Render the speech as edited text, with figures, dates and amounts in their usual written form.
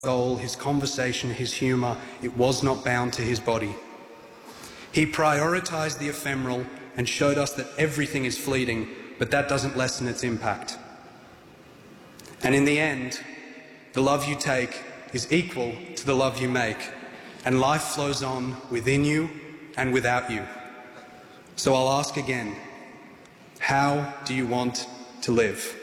soul, his conversation, his humour, it was not bound to his body. He prioritised the ephemeral and showed us that everything is fleeting, but that doesn't lessen its impact. And in the end, the love you take is equal to the love you make, and life flows on within you and without you. So I'll ask again, how do you want to live?